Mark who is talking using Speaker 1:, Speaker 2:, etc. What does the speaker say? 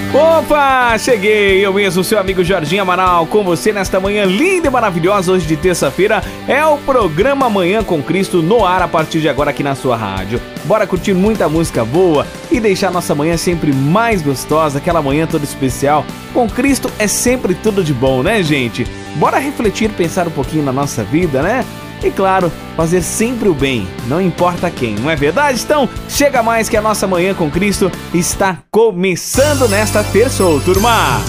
Speaker 1: Opa, cheguei! Eu mesmo, seu amigo Jorginho Amaral, com você nesta manhã linda e maravilhosa, hoje de terça-feira. É o programa Manhã com Cristo no ar a partir de agora aqui na sua rádio. Bora curtir muita música boa e deixar nossa manhã sempre mais gostosa, aquela manhã toda especial. Com Cristo é sempre tudo de bom, né, gente? Bora refletir, pensar um pouquinho na nossa vida, né? E claro, fazer sempre o bem, não importa quem, não é verdade? Então, chega mais que a nossa Manhã com Cristo está começando nesta terça, turma!